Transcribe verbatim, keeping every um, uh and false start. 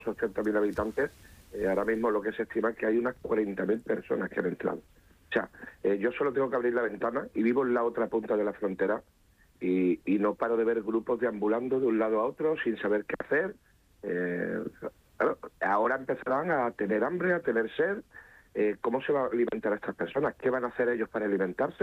ochenta mil habitantes, eh, ahora mismo lo que se estima es que hay unas cuarenta mil personas que han entrado. O sea, eh, yo solo tengo que abrir la ventana y vivo en la otra punta de la frontera y, y no paro de ver grupos deambulando de un lado a otro sin saber qué hacer. Eh, claro, ahora empezarán a tener hambre, a tener sed. Eh, ¿Cómo se va a alimentar a estas personas? ¿Qué van a hacer ellos para alimentarse?